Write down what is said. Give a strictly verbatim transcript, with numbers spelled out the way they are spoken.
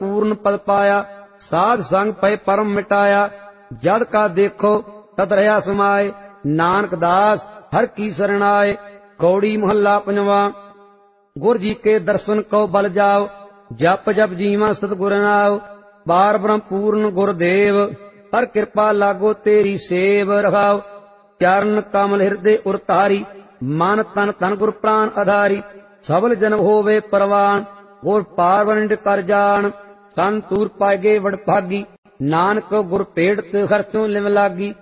पूर्ण पद पाया, साध संग पै परम मिटाया। जद का देखो तद रहा समाए, नानक दास हर की शरण आए। कौड़ी मोहल्ला पंजवा। गुर जी के दर्शन को बल जाओ, जप जप जीवा सतगुर नाओ। बार ब्रह्म पूर्ण गुरदेव, हर कृपा लागो तेरी सेव रखाओ। चरण कमल हृदय उरतारी, मन तन तन गुर प्राण आधारी। सबल जन्म होवे परवान, गुर पारवंड कर जान। संतूर पाएगे वडभागी, नानक गुर पेड़त खर्चों लिव लागी।